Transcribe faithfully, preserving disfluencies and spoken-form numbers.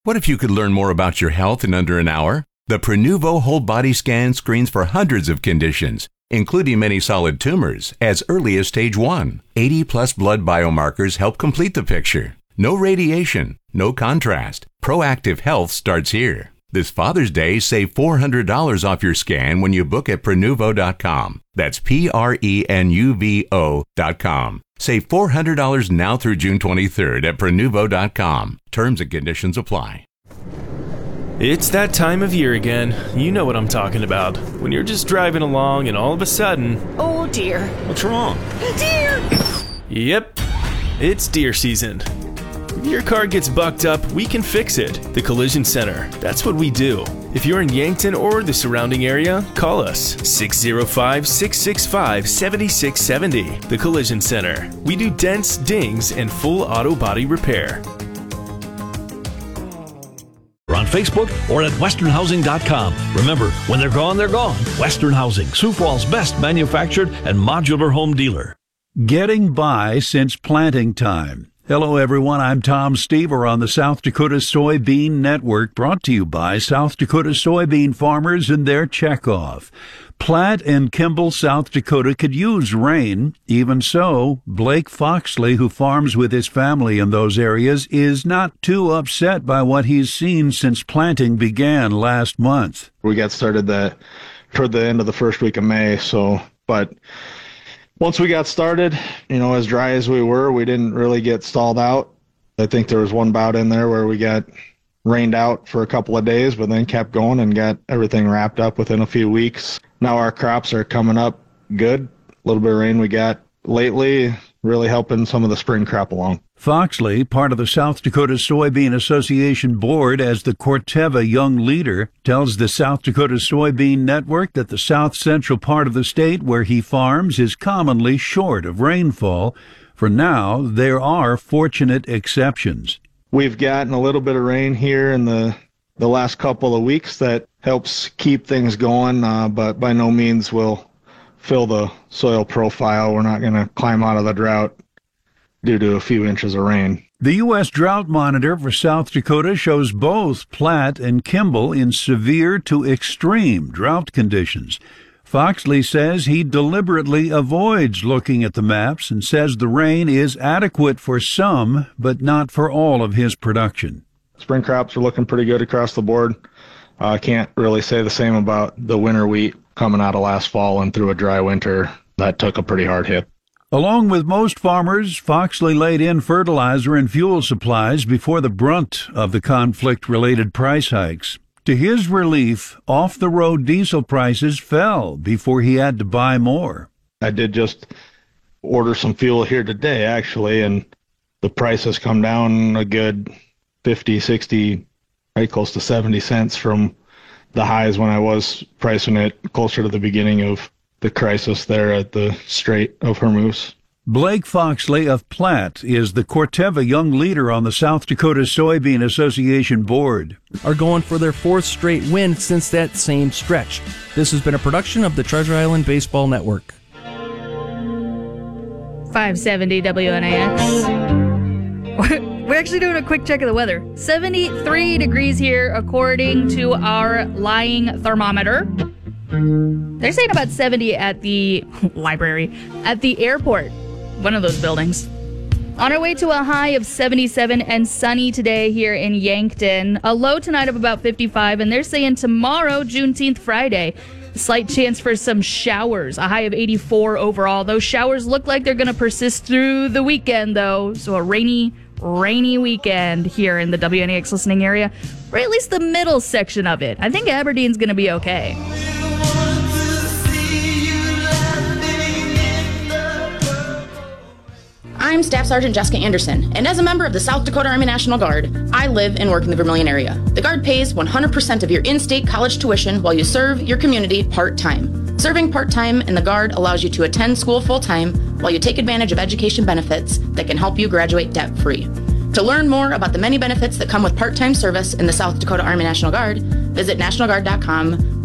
What if you could learn more about your health in under an hour? The Prenuvo Whole Body Scan screens for hundreds of conditions, including many solid tumors, as early as stage one. eighty plus blood biomarkers help complete the picture. No radiation, no contrast. Proactive health starts here. This Father's Day, save four hundred dollars off your scan when you book at Prenuvo dot com. That's P R E N U V O dot com. Save four hundred dollars now through June twenty-third at Prenuvo dot com. Terms and conditions apply. It's that time of year again. You know what I'm talking about. When you're just driving along and all of a sudden... Oh dear. What's wrong? Deer! Yep, it's deer season. If your car gets bucked up, we can fix it. The Collision Center. That's what we do. If you're in Yankton or the surrounding area, call us. six oh five, six six five, seven six seven zero. The Collision Center. We do dents, dings, and full auto body repair. We're on Facebook or at western housing dot com. Remember, when they're gone, they're gone. Western Housing, Sioux Falls' best manufactured and modular home dealer. Getting by since planting time. Hello, everyone. I'm Tom Stever on the South Dakota Soybean Network, brought to you by South Dakota soybean farmers and their checkoff. Platte and Kimball, South Dakota could use rain. Even so, Blake Foxley, who farms with his family in those areas, is not too upset by what he's seen since planting began last month. We got started the, toward the end of the first week of May, so, but once we got started, you know, as dry as we were, we didn't really get stalled out. I think there was one bout in there where we got rained out for a couple of days, but then kept going and got everything wrapped up within a few weeks. Now our crops are coming up good. A little bit of rain we got lately, really helping some of the spring crop along. Foxley, part of the South Dakota Soybean Association board as the Corteva Young Leader, tells the South Dakota Soybean Network that the south central part of the state where he farms is commonly short of rainfall. For now, there are fortunate exceptions. We've gotten a little bit of rain here in the, the last couple of weeks that helps keep things going, uh, but by no means will fill the soil profile. We're not going to climb out of the drought due to a few inches of rain. The U S Drought Monitor for South Dakota shows both Platte and Kimball in severe to extreme drought conditions. Foxley says he deliberately avoids looking at the maps and says the rain is adequate for some, but not for all of his production. Spring crops are looking pretty good across the board. I uh, can't really say the same about the winter wheat coming out of last fall and through a dry winter. That took a pretty hard hit. Along with most farmers, Foxley laid in fertilizer and fuel supplies before the brunt of the conflict-related price hikes. To his relief, off-the-road diesel prices fell before he had to buy more. I did just order some fuel here today, actually, and the price has come down a good fifty, sixty, right close to seventy cents from the highs when I was pricing it closer to the beginning of the crisis there at the Strait of Hormuz. Blake Foxley of Platte is the Corteva Young Leader on the South Dakota Soybean Association board. Are going for their fourth straight win since that same stretch. This has been a production of the Treasure Island Baseball Network. five seventy W N A X. We're actually doing a quick check of the weather. seventy-three degrees here according to our lying thermometer. They're saying about seventy at the library, at the airport, one of those buildings. On our way to a high of seventy-seven and sunny today here in Yankton. A low tonight of about fifty-five, and they're saying tomorrow, Juneteenth Friday, a slight chance for some showers, a high of eighty-four overall. Those showers look like they're going to persist through the weekend, though, so a rainy, rainy weekend here in the W N A X listening area, or at least the middle section of it. I think Aberdeen's going to be okay. I'm Staff Sergeant Jessica Anderson, and as a member of the South Dakota Army National Guard, I live and work in the Vermilion area. The Guard pays one hundred percent of your in-state college tuition while you serve your community part-time. Serving part-time in the Guard allows you to attend school full-time while you take advantage of education benefits that can help you graduate debt-free. To learn more about the many benefits that come with part-time service in the South Dakota Army National Guard, visit national guard dot com.